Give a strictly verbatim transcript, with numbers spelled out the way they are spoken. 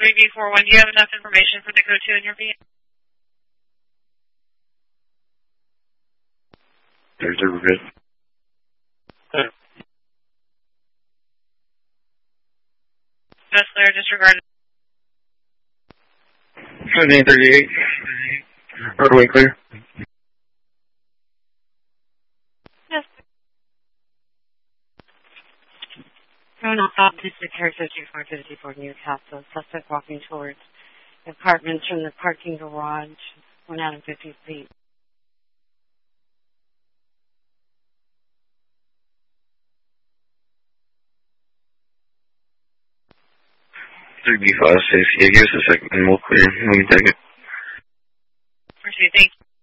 three B four one, do you have enough information for the code two in your V? There's a good. Okay. That's clear, disregarded. seventeen thirty-eight. Roadway clear. Yes. Going off District Care fifty-four fifty-four Newcastle. Suspect walking towards the apartments from the parking garage. Went out in fifty feet. three B five six. Yeah, give us a second and we'll clear. Let me take it. Proceed, thank you.